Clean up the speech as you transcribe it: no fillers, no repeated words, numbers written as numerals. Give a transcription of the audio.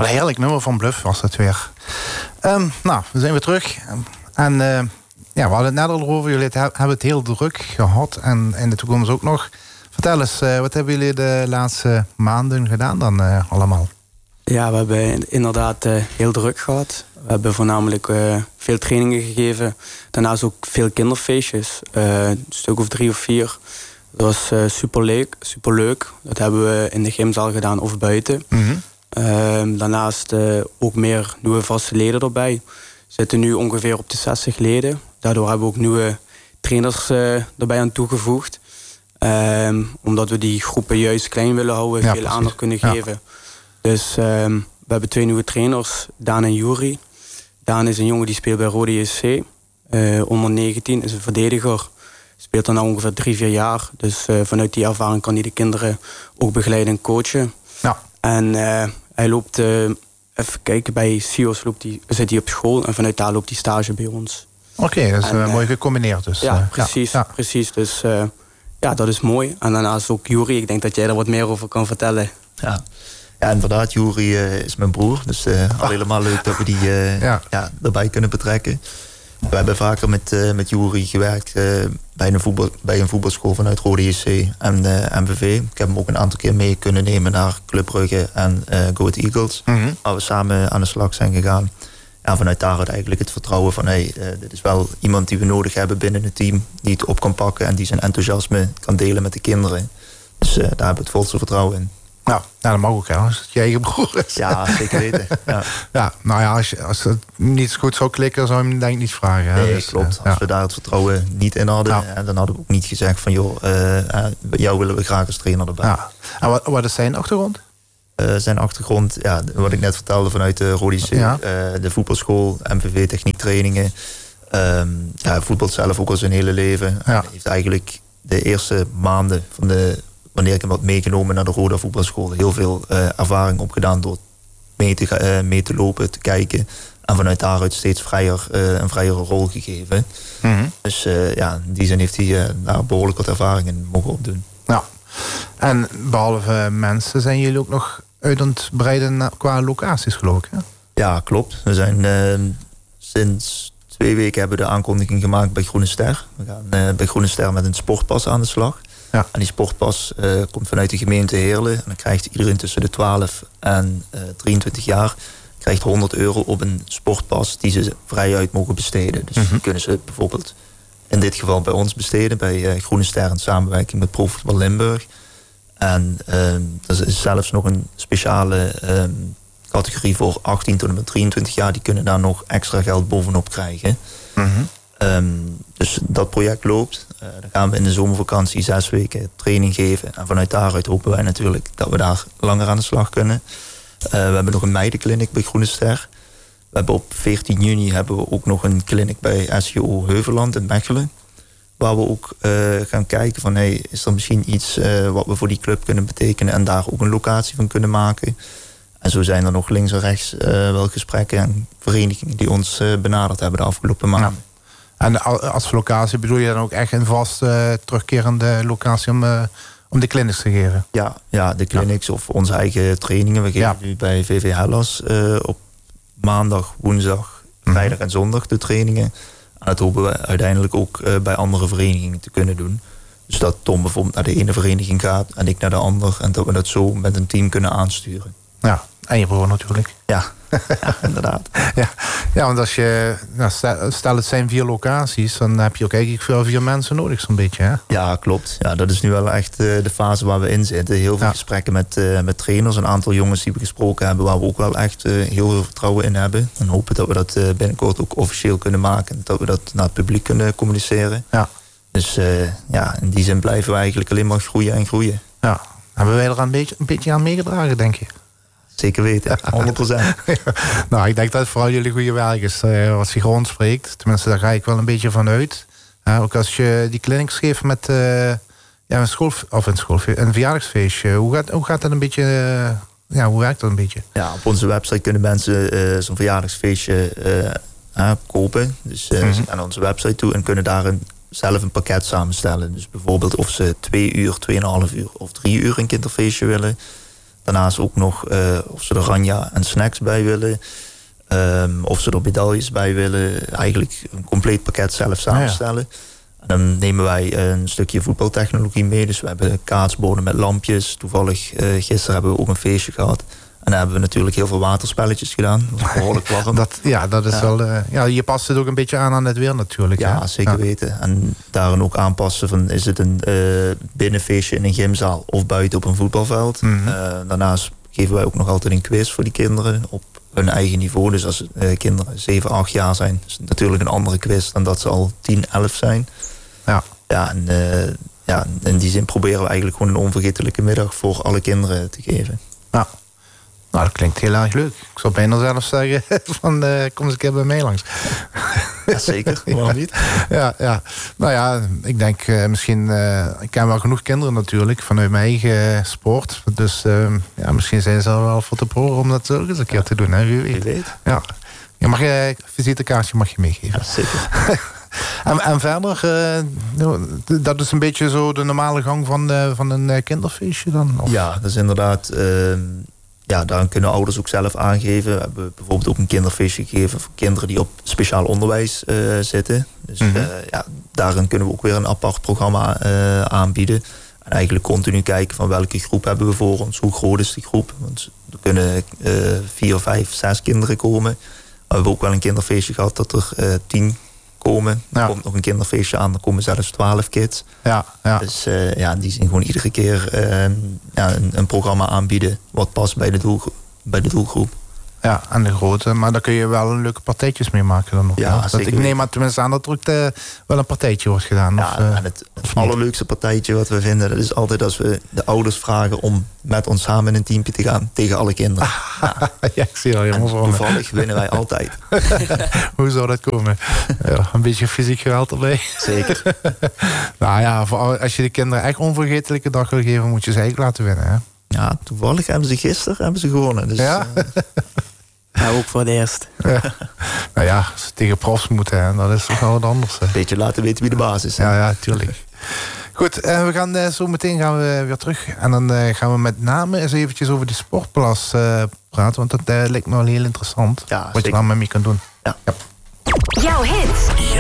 Wat een heerlijk nummer van Bluff was dat weer. Nou, we zijn weer terug. En we hadden het net al over. Jullie hebben het heel druk gehad. En in de toekomst ook nog. Vertel eens, wat hebben jullie de laatste maanden gedaan dan allemaal? Ja, we hebben inderdaad heel druk gehad. We hebben voornamelijk veel trainingen gegeven. Daarnaast ook veel kinderfeestjes. Een stuk of 3 of 4. Dat was superleuk. Dat hebben we in de gymzaal gedaan of buiten. Mm-hmm. Daarnaast ook meer nieuwe vaste leden erbij. We zitten nu ongeveer op de 60 leden. Daardoor hebben we ook nieuwe trainers erbij aan toegevoegd. Omdat we die groepen juist klein willen houden. Veel aandacht kunnen geven. Dus we hebben 2 nieuwe trainers. Daan en Juri. Daan is een jongen die speelt bij Rode JC. Onder 19 is een verdediger. Speelt er nu ongeveer 3-4 jaar. Dus vanuit die ervaring kan hij de kinderen ook begeleiden en coachen. Ja. En hij loopt, even kijken, bij SIOS zit hij op school. En vanuit daar loopt hij stage bij ons. Oké, dat is mooi gecombineerd. Dus, ja, precies. Dus dat is mooi. En daarnaast ook Juri. Ik denk dat jij er wat meer over kan vertellen. Ja, inderdaad. Juri is mijn broer. Dus al helemaal leuk dat we die erbij kunnen betrekken. We hebben vaker met Juri gewerkt bij een voetbalschool vanuit Rode JC en MVV. Ik heb hem ook een aantal keer mee kunnen nemen naar Club Brugge en Go Ahead Eagles. Mm-hmm. Waar we samen aan de slag zijn gegaan. En vanuit daaruit eigenlijk het vertrouwen van dit is wel iemand die we nodig hebben binnen het team. Die het op kan pakken en die zijn enthousiasme kan delen met de kinderen. Dus daar hebben we het volste vertrouwen in. Nou, dat mag ook, hè, als het je eigen broer is. Ja, zeker weten. Als het niet goed zou klikken, zou je hem denk ik niet vragen. Hè? Nee, dus, klopt. Als we daar het vertrouwen niet in hadden, dan hadden we ook niet gezegd van jou willen we graag als trainer erbij. Ja. En wat is zijn achtergrond? Zijn achtergrond, wat ik net vertelde vanuit de Rode JC, de voetbalschool, MVV techniektrainingen. Voetbalt zelf ook al zijn hele leven. Hij heeft eigenlijk de eerste maanden wanneer ik hem had meegenomen naar de Roda voetbalschool, heel veel ervaring opgedaan door mee te lopen, te kijken. En vanuit daaruit steeds een vrijere rol gegeven. Mm-hmm. Dus in die zin heeft hij daar behoorlijk wat ervaring in mogen opdoen. Ja. En behalve mensen zijn jullie ook nog uit aan het breiden qua locaties, geloof ik, hè? Ja, klopt. We zijn sinds 2 weken hebben we de aankondiging gemaakt bij Groene Ster. We gaan bij Groene Ster met een sportpas aan de slag. Ja. En die sportpas komt vanuit de gemeente Heerlen. En dan krijgt iedereen tussen de 12 en 23 jaar krijgt €100 op een sportpas die ze vrijuit mogen besteden. Dus die kunnen ze bijvoorbeeld in dit geval bij ons besteden, bij Groene Ster in samenwerking met Profvoetbal Limburg. En er is zelfs nog een speciale categorie voor 18 tot en met 23 jaar. Die kunnen daar nog extra geld bovenop krijgen. Mm-hmm. Dus dat project loopt. Dan gaan we in de zomervakantie 6 weken training geven. En vanuit daaruit hopen wij natuurlijk dat we daar langer aan de slag kunnen. We hebben nog een meidenkliniek bij Groene Ster. We hebben op 14 juni hebben we ook nog een kliniek bij SGO Heuveland in Mechelen. Waar we ook gaan kijken van is er misschien iets wat we voor die club kunnen betekenen en daar ook een locatie van kunnen maken. En zo zijn er nog links en rechts wel gesprekken en verenigingen die ons benaderd hebben de afgelopen maanden. Ja. En als locatie bedoel je dan ook echt een vast terugkerende locatie om de clinics te geven? Ja, de clinics of onze eigen trainingen. We geven nu bij VV Hellas op maandag, woensdag, vrijdag en zondag de trainingen. En dat hopen we uiteindelijk ook bij andere verenigingen te kunnen doen. Dus dat Tom bijvoorbeeld naar de ene vereniging gaat en ik naar de andere. En dat we dat zo met een team kunnen aansturen. Ja, en je broer natuurlijk. Ja, inderdaad. Ja, want als je, stel het zijn 4 locaties, dan heb je ook eigenlijk veel 4 mensen nodig zo'n beetje, hè? Ja, klopt. Ja, dat is nu wel echt de fase waar we in zitten. Heel veel gesprekken met trainers, een aantal jongens die we gesproken hebben, waar we ook wel echt heel veel vertrouwen in hebben. En hopen dat we dat binnenkort ook officieel kunnen maken en dat we dat naar het publiek kunnen communiceren. Ja. Dus in die zin blijven we eigenlijk alleen maar groeien en groeien. Ja. Hebben wij er een beetje aan meegedragen, denk je? Zeker weten, 100%. Nou, ik denk dat het vooral jullie goede werk is. Als je gewoon spreekt, tenminste daar ga ik wel een beetje van uit. Ook als je die clinics geeft met een verjaardagsfeestje. Hoe gaat dat een beetje? Hoe werkt dat een beetje? Ja, op onze website kunnen mensen zo'n verjaardagsfeestje kopen. Dus ze gaan naar onze website toe en kunnen daar zelf een pakket samenstellen. Dus bijvoorbeeld of ze 2 uur, 2,5 uur of 3 uur een kinderfeestje willen. daarnaast ook nog of ze er ranja en snacks bij willen. Of ze er medailles bij willen. Eigenlijk een compleet pakket zelf samenstellen. En dan nemen wij een stukje voetbaltechnologie mee. Dus we hebben kaatsbonen met lampjes. Toevallig gisteren hebben we ook een feestje gehad. En dan hebben we natuurlijk heel veel waterspelletjes gedaan. Dat was behoorlijk warm. Dat is wel... je past het ook een beetje aan het weer natuurlijk. Ja, hè? Zeker weten. En daarin ook aanpassen van... is het een binnenfeestje in een gymzaal of buiten op een voetbalveld. Daarnaast geven wij ook nog altijd een quiz voor die kinderen op hun eigen niveau. Dus als kinderen 7, 8 jaar zijn... is het natuurlijk een andere quiz dan dat ze al 10, 11 zijn. Ja, in die zin proberen we eigenlijk gewoon een onvergetelijke middag... voor alle kinderen te geven. Ja. Nou, dat klinkt heel erg leuk. Ik zou bijna zelfs zeggen van kom eens een keer bij mij langs. Ja, zeker. Waarom niet? Ja. Nou ja, ik denk misschien... ik ken wel genoeg kinderen natuurlijk vanuit mijn eigen sport. Dus misschien zijn ze er wel voor te proren om dat ook eens een keer te doen. Hè? Wie weet. Ja. Je mag je visitekaartje mag je meegeven. Ja, zeker. En verder, dat is een beetje zo de normale gang van een kinderfeestje dan? Of? Ja, dat is inderdaad... daar kunnen ouders ook zelf aangeven. We hebben bijvoorbeeld ook een kinderfeestje gegeven... voor kinderen die op speciaal onderwijs zitten. Dus daarin kunnen we ook weer een apart programma aanbieden. En eigenlijk continu kijken van welke groep hebben we voor ons. Hoe groot is die groep? Want er kunnen 4, 5, 6 kinderen komen. We hebben ook wel een kinderfeestje gehad dat er 10 komen. Er komt nog een kinderfeestje aan, er komen zelfs 12 kids. Ja. Dus die zien gewoon iedere keer een programma aanbieden... wat past bij de doelgroep. Ja, en de grote. Maar daar kun je wel leuke partijtjes mee maken dan nog. Ja, zeker. Ik neem maar tenminste aan dat er ook wel een partijtje wordt gedaan. Ja, en het allerleukste partijtje wat we vinden... dat is altijd als we de ouders vragen om met ons samen in een teampje te gaan... tegen alle kinderen. Ja, ik zie al helemaal voor me. Toevallig winnen wij altijd. Hoe zou dat komen? Ja, een beetje fysiek geweld erbij. Zeker. Nou ja, als je de kinderen echt onvergetelijke dag wil geven... moet je ze eigenlijk laten winnen, hè? Ja, toevallig hebben ze gisteren gewonnen. Dus, ja? Ja, ook voor het eerst. Ja. Nou ja, als ze tegen profs moeten, hè, dat is toch wel wat anders. Hè. Een beetje laten weten wie de baas is. Hè? Ja, tuurlijk. Goed, we gaan zo meteen weer terug. En dan gaan we met name eens eventjes over die sportplas praten. Want dat lijkt me wel heel interessant. Ja, wat je daar met mee kan doen. Ja. Jouw hit.